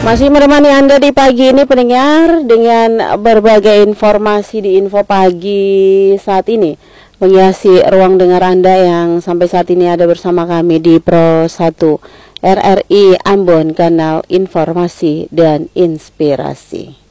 Masih menemani Anda di pagi ini pendengar dengan berbagai informasi di Info Pagi saat ini menghiasi ruang dengar Anda yang sampai saat ini ada bersama kami di Pro 1 RRI Ambon, kanal informasi dan inspirasi.